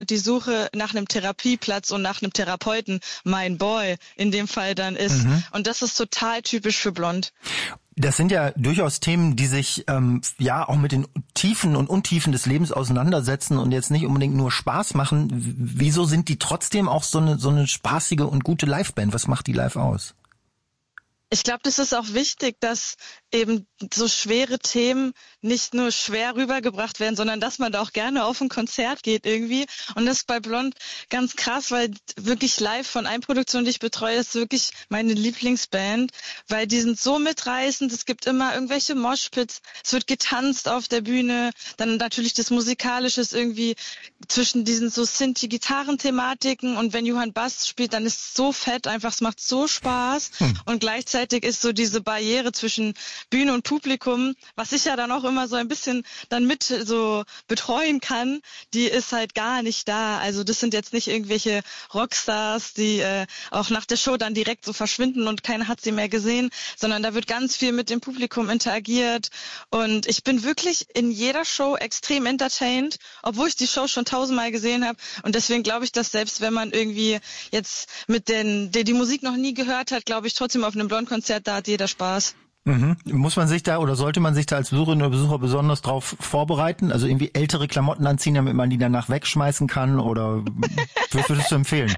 die Suche nach einem Therapieplatz und nach einem Therapeuten mein Boy in dem Fall dann ist. Und das ist total typisch für Blond. Das sind ja durchaus Themen, die sich auch mit den Tiefen und Untiefen des Lebens auseinandersetzen und jetzt nicht unbedingt nur Spaß machen. Wieso sind die trotzdem auch so eine spaßige und gute Liveband? Was macht die live aus? Ich glaube, das ist auch wichtig, dass eben so schwere Themen nicht nur schwer rübergebracht werden, sondern dass man da auch gerne auf ein Konzert geht irgendwie. Und das ist bei Blond ganz krass, weil wirklich live von einer Produktion, die ich betreue, ist wirklich meine Lieblingsband, weil die sind so mitreißend. Es gibt immer irgendwelche Moshpits, es wird getanzt auf der Bühne, dann natürlich das Musikalische ist irgendwie zwischen diesen so Synthi-Gitarren-Thematiken und wenn Johann Bass spielt, dann ist es so fett, einfach es macht so Spaß und gleichzeitig ist so diese Barriere zwischen Bühne und Publikum, was ich ja dann auch immer so ein bisschen dann mit so betreuen kann, die ist halt gar nicht da. Also das sind jetzt nicht irgendwelche Rockstars, die auch nach der Show dann direkt so verschwinden und keiner hat sie mehr gesehen, sondern da wird ganz viel mit dem Publikum interagiert und ich bin wirklich in jeder Show extrem entertained, obwohl ich die Show schon 1000-mal gesehen habe und deswegen glaube ich, dass selbst wenn man irgendwie jetzt mit der die Musik noch nie gehört hat, glaube ich trotzdem auf einem Blond-Konzert, da hat jeder Spaß. Muss man sich da oder sollte man sich da als Besucherin oder Besucher besonders drauf vorbereiten? Also irgendwie ältere Klamotten anziehen, damit man die danach wegschmeißen kann oder was würdest du empfehlen?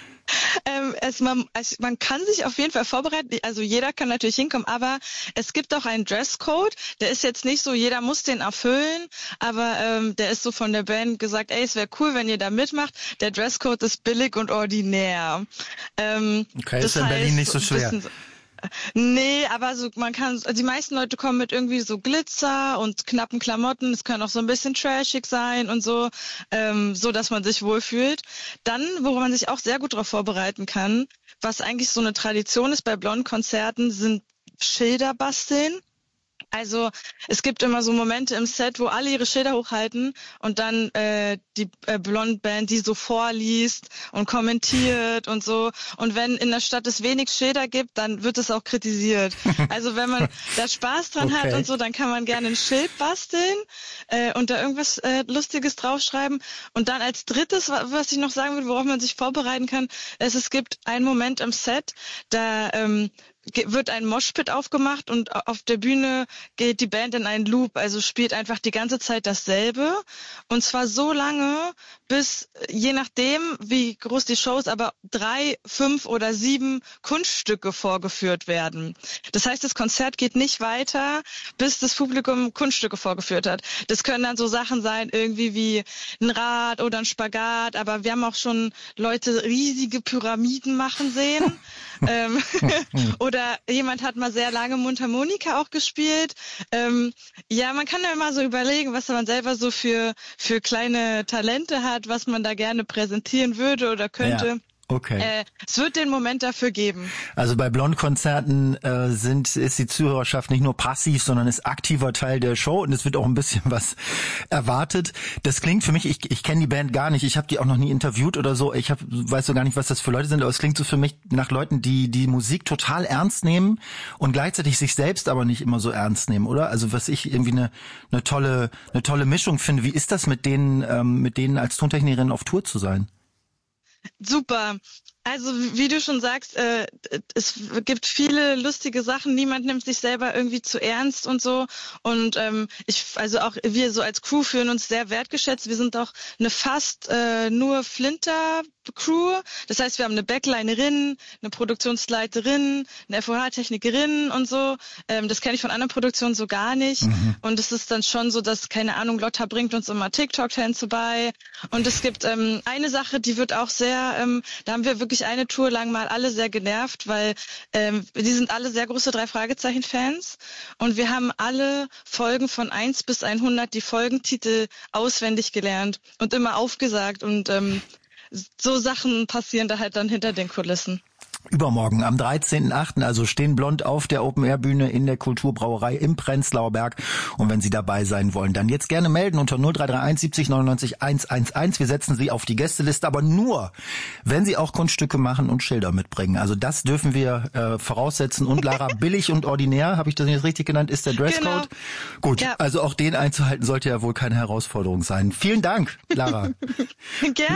Man kann sich auf jeden Fall vorbereiten, also jeder kann natürlich hinkommen, aber es gibt auch einen Dresscode, der ist jetzt nicht so, jeder muss den erfüllen, aber der ist so von der Band gesagt, es wäre cool, wenn ihr da mitmacht. Der Dresscode ist billig und ordinär. Okay, ist in Berlin nicht so schwer. Nee, aber so die meisten Leute kommen mit irgendwie so Glitzer und knappen Klamotten, es kann auch so ein bisschen trashig sein und so, so dass man sich wohlfühlt. Dann, woran man sich auch sehr gut darauf vorbereiten kann, was eigentlich so eine Tradition ist bei Blond-Konzerten, sind Schilder basteln. Also es gibt immer so Momente im Set, wo alle ihre Schilder hochhalten und dann die Blond-Band die so vorliest und kommentiert und so. Und wenn in der Stadt es wenig Schilder gibt, dann wird es auch kritisiert. Also wenn man da Spaß dran hat und so, dann kann man gerne ein Schild basteln und da irgendwas Lustiges draufschreiben. Und dann als drittes, was ich noch sagen würde, worauf man sich vorbereiten kann, es gibt einen Moment im Set, da wird ein Moshpit aufgemacht und auf der Bühne geht die Band in einen Loop, also spielt einfach die ganze Zeit dasselbe und zwar so lange, bis je nachdem, wie groß die Show ist, aber 3, 5 oder 7 Kunststücke vorgeführt werden. Das heißt, das Konzert geht nicht weiter, bis das Publikum Kunststücke vorgeführt hat. Das können dann so Sachen sein, irgendwie wie ein Rad oder ein Spagat, aber wir haben auch schon Leute riesige Pyramiden machen sehen. Oder jemand hat mal sehr lange Mundharmonika auch gespielt. Man kann ja immer so überlegen, was man selber so für kleine Talente hat, was man da gerne präsentieren würde oder könnte. Ja. Okay. Es wird den Moment dafür geben. Also bei Blond-Konzerten ist die Zuhörerschaft nicht nur passiv, sondern ist aktiver Teil der Show und es wird auch ein bisschen was erwartet. Das klingt für mich, ich kenne die Band gar nicht, ich habe die auch noch nie interviewt oder so, weiß so gar nicht, was das für Leute sind, aber es klingt so für mich nach Leuten, die Musik total ernst nehmen und gleichzeitig sich selbst aber nicht immer so ernst nehmen, oder? Also was ich irgendwie eine tolle Mischung finde. Wie ist das mit denen als Tontechnikerin auf Tour zu sein? Super. Also wie du schon sagst, es gibt viele lustige Sachen. Niemand nimmt sich selber irgendwie zu ernst und so. Und auch wir so als Crew fühlen uns sehr wertgeschätzt. Wir sind auch eine fast nur Flinter-Crew. Das heißt, wir haben eine Backlinerin, eine Produktionsleiterin, eine FOH-Technikerin und so. Das kenne ich von anderen Produktionen so gar nicht. Und es ist dann schon so, dass, keine Ahnung, Lotta bringt uns immer TikTok-Tänze bei. Und es gibt eine Sache, die wird auch sehr, da haben wir wirklich eine Tour lang mal alle sehr genervt, weil die sind alle sehr große 3-Fragezeichen-Fans und wir haben alle Folgen von 1 bis 100 die Folgentitel auswendig gelernt und immer aufgesagt und so Sachen passieren da halt dann hinter den Kulissen. Übermorgen am 13.8. also stehen Blond auf der Open-Air-Bühne in der Kulturbrauerei im Prenzlauer Berg. Und wenn Sie dabei sein wollen, dann jetzt gerne melden unter 0331 70 99 111. Wir setzen Sie auf die Gästeliste, aber nur, wenn Sie auch Kunststücke machen und Schilder mitbringen. Also das dürfen wir voraussetzen. Und Lara, billig und ordinär, habe ich das jetzt richtig genannt, ist der Dresscode? Genau. Gut, ja. Also auch den einzuhalten sollte ja wohl keine Herausforderung sein. Vielen Dank, Lara. Gerne.